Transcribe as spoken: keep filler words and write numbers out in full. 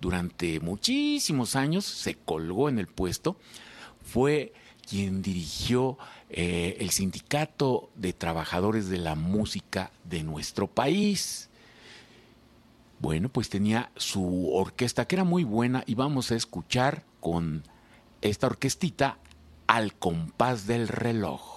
durante muchísimos años, se colgó en el puesto, fue quien dirigió eh, el Sindicato de Trabajadores de la Música de nuestro país. Bueno, pues tenía su orquesta que era muy buena y vamos a escuchar con esta orquestita Al compás del reloj.